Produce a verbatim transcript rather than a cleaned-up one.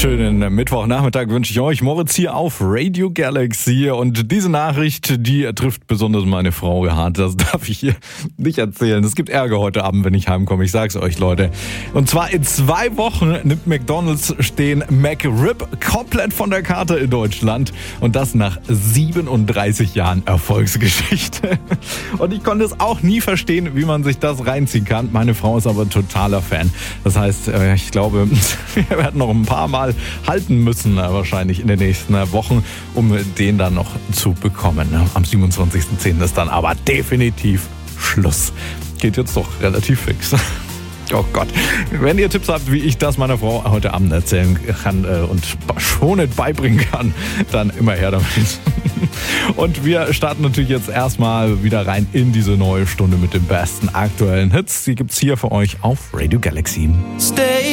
Schönen Mittwochnachmittag wünsche ich euch. Moritz hier auf Radio Galaxy. Und diese Nachricht, die trifft besonders meine Frau hart. Das darf ich hier nicht erzählen. Es gibt Ärger heute Abend, wenn ich heimkomme. Ich sag's euch, Leute. Und zwar in zwei Wochen nimmt McDonald's den McRib komplett von der Karte in Deutschland. Und das nach siebenunddreißig Jahren Erfolgsgeschichte. Und ich konnte es auch nie verstehen, wie man sich das reinziehen kann. Meine Frau ist aber totaler Fan. Das heißt, ich glaube, wir werden noch ein paar Mal halten müssen, wahrscheinlich in den nächsten Wochen, um den dann noch zu bekommen. Am siebenundzwanzigsten zehnten ist dann aber definitiv Schluss. Geht jetzt doch relativ fix. Oh Gott. Wenn ihr Tipps habt, wie ich das meiner Frau heute Abend erzählen kann und schonend beibringen kann, dann immer her damit. Und wir starten natürlich jetzt erstmal wieder rein in diese neue Stunde mit den besten aktuellen Hits. Die gibt's hier für euch auf Radio Galaxy. Stay